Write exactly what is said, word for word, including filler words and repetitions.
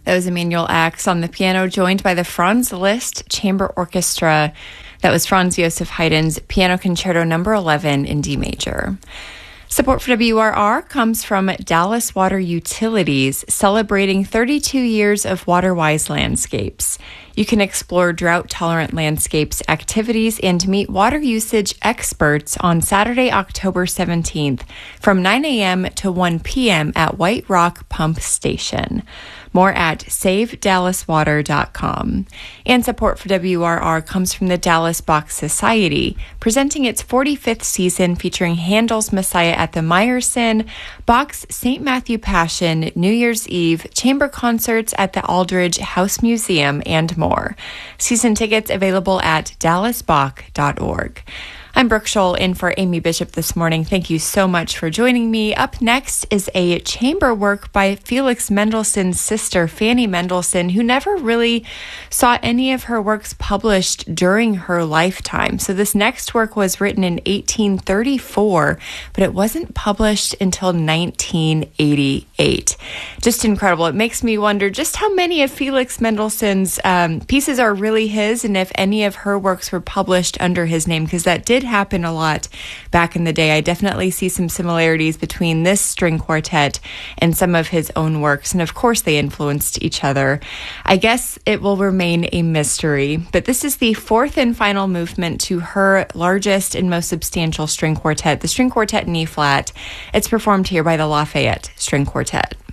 That was Emanuel Ax on the piano, joined by the Franz Liszt Chamber Orchestra. That was Franz Joseph Haydn's Piano Concerto Number eleven in D major. Support for W R R comes from Dallas Water Utilities, celebrating thirty-two years of water-wise landscapes. You can explore drought-tolerant landscapes activities and meet water usage experts on Saturday, October seventeenth from nine a.m. to one p.m. at White Rock Pump Station. More at save dallas water dot com. And support for W R R comes from the Dallas Bach Society, presenting its forty-fifth season featuring Handel's Messiah at the Meyerson, Bach's Saint Matthew Passion, New Year's Eve, chamber concerts at the Aldridge House Museum, and more. Season tickets available at dallas bach dot org. I'm Brooke Scholl in for Amy Bishop this morning. Thank you so much for joining me. Up next is a chamber work by Felix Mendelssohn's sister, Fanny Mendelssohn, who never really saw any of her works published during her lifetime. So this next work was written in eighteen thirty-four, but it wasn't published until nineteen eighty-eight. Just incredible. It makes me wonder just how many of Felix Mendelssohn's um, pieces are really his, and if any of her works were published under his name, because that did happen a lot back in the day. I definitely see some similarities between this string quartet and some of his own works, and of course they influenced each other. I guess it will remain a mystery, but this is the fourth and final movement to her largest and most substantial string quartet, the String Quartet in E-flat. It's performed here by the Lafayette String Quartet.